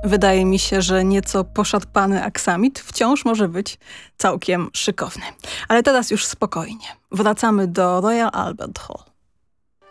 Wydaje mi się, że nieco poszarpany aksamit wciąż może być całkiem szykowny. Ale teraz już spokojnie. Wracamy do Royal Albert Hall.